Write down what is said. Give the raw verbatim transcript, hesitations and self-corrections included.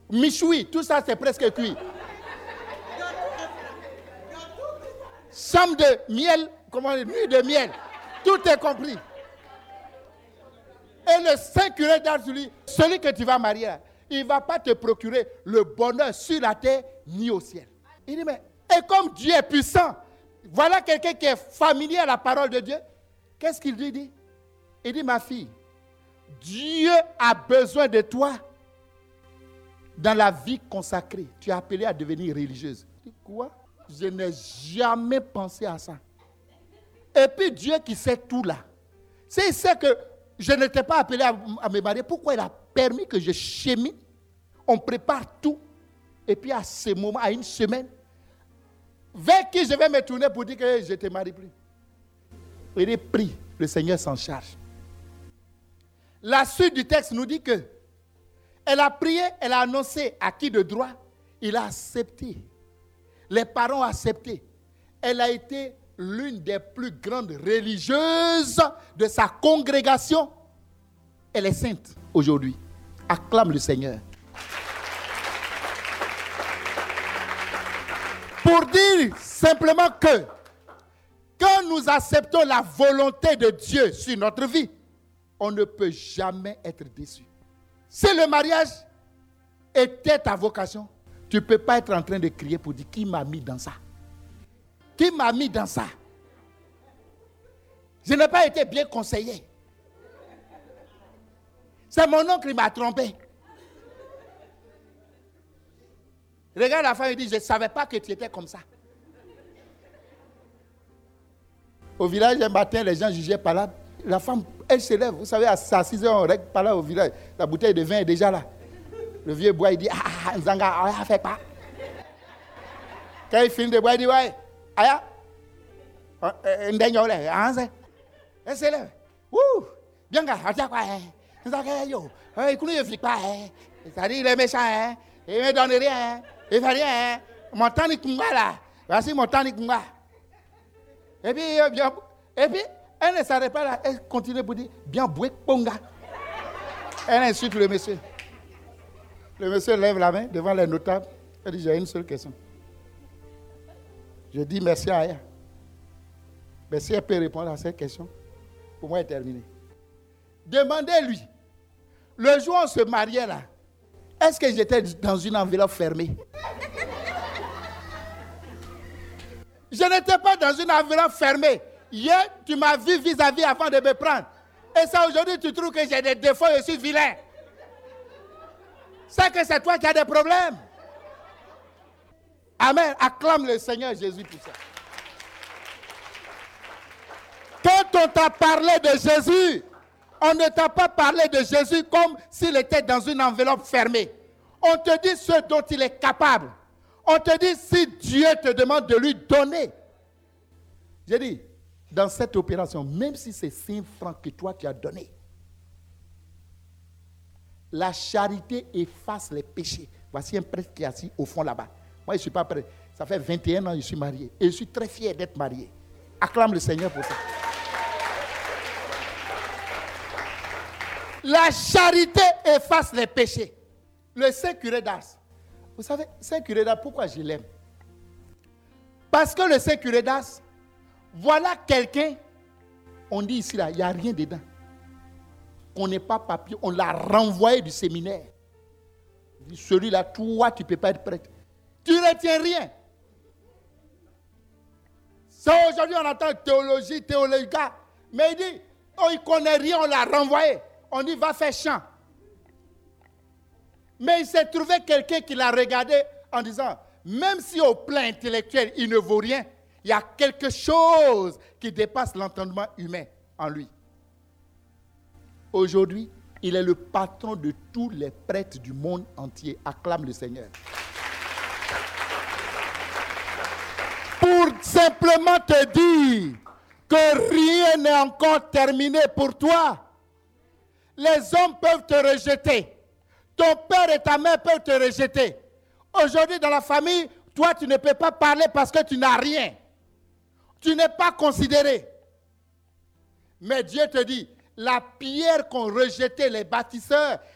Michoui, tout ça c'est presque cuit. Chambre de miel, comment on dit, nuit de miel. Tout est compris. Et le saint curé d'Ars dit, celui que tu vas marier, il ne va pas te procurer le bonheur sur la terre ni au ciel. Il dit, mais, et comme Dieu est puissant, voilà quelqu'un qui est familier à la parole de Dieu. Qu'est-ce qu'il lui dit? Il dit, ma fille, Dieu a besoin de toi dans la vie consacrée. Tu es appelée à devenir religieuse. Je dis, quoi? Je n'ai jamais pensé à ça. Et puis Dieu qui sait tout là. S'il sait que je n'étais pas appelé à, à me marier, pourquoi il a permis que je chemine? On prépare tout. Et puis à ce moment, à une semaine, vers qui je vais me tourner pour dire que je ne te marie plus? Il est pris, le Seigneur s'en charge. La suite du texte nous dit que elle a prié, elle a annoncé à qui de droit, il a accepté. Les parents ont accepté. Elle a été l'une des plus grandes religieuses de sa congrégation. Elle est sainte aujourd'hui. Acclame le Seigneur. Pour dire simplement que quand nous acceptons la volonté de Dieu sur notre vie, on ne peut jamais être déçu. Si le mariage était ta vocation, tu ne peux pas être en train de crier pour dire qui m'a mis dans ça. Qui m'a mis dans ça? Je n'ai pas été bien conseillé. C'est mon oncle qui m'a trompé. Regarde la femme, il dit, je ne savais pas que tu étais comme ça. Au village, un matin, les gens jugeaient par là. La femme, elle se lève. Vous savez, à six heures, on règle par là au village. La bouteille de vin est déjà là. Le vieux boit, il dit, ah, Nzanga, ah, fait pas. Quand il finit de boire, il dit, ouais, aya, Ndenyole, hein, elle se lève. Ouh, bien, gars, attends quoi, hein. Nzanga, yo, il ne flic pas, hein. C'est-à-dire, il est méchant, hein. Il ne me donne rien, hein. Il ne fait rien, hein. Mon temps n'est pas là. Voici mon temps n'est pas. Et puis, bien, et puis, elle ne s'arrête pas là, elle continue pour dire, bien, boué, ponga. Elle insulte le monsieur. Le monsieur lève la main devant les notables. Elle dit, j'ai une seule question. Je dis merci à elle. Mais si elle peut répondre à cette question, pour moi, elle est terminée. Demandez-lui, le jour où on se mariait là, est-ce que j'étais dans une enveloppe fermée? Je n'étais pas dans une enveloppe fermée. Hier, tu m'as vu vis-à-vis avant de me prendre. Et ça, aujourd'hui, tu trouves que j'ai des défauts et je suis vilain. C'est que c'est toi qui as des problèmes. Amen. Acclame le Seigneur Jésus pour ça. Quand on t'a parlé de Jésus, on ne t'a pas parlé de Jésus comme s'il était dans une enveloppe fermée. On te dit ce dont il est capable. On te dit si Dieu te demande de lui donner. J'ai dit, dans cette opération, même si c'est cinq francs que toi tu as donné, la charité efface les péchés. Voici un prêtre qui est assis au fond là-bas. Moi, je ne suis pas prêtre. Ça fait vingt et un ans que je suis marié. Et je suis très fier d'être marié. Acclame le Seigneur pour ça. La charité efface les péchés. Le Saint curé d'Ars. Vous savez, Saint curé d'Ars, pourquoi je l'aime? Parce que le Saint curé d'Ars, voilà quelqu'un, on dit ici, là, il n'y a rien dedans. On n'est pas papier, on l'a renvoyé du séminaire. Celui-là, toi, tu ne peux pas être prêtre. Tu ne retiens rien. Ça, aujourd'hui, on entend théologie, théologie. Mais il dit, oh, il ne connaît rien, on l'a renvoyé. On dit, va faire chant. Mais il s'est trouvé quelqu'un qui l'a regardé en disant, même si au plan intellectuel, il ne vaut rien, il y a quelque chose qui dépasse l'entendement humain en lui. Aujourd'hui, il est le patron de tous les prêtres du monde entier. Acclame le Seigneur. Pour simplement te dire que rien n'est encore terminé pour toi. Les hommes peuvent te rejeter. Ton père et ta mère peuvent te rejeter. Aujourd'hui, dans la famille, toi, tu ne peux pas parler parce que tu n'as rien. Tu n'es pas considéré. Mais Dieu te dit, la pierre qu'ont rejetée les bâtisseurs